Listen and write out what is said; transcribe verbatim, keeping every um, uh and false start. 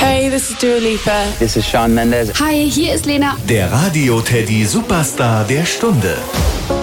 Hey, this is Dua Lipa. This is Shawn Mendes. Hi, hier ist Lena. Der Radio Teddy Superstar der Stunde.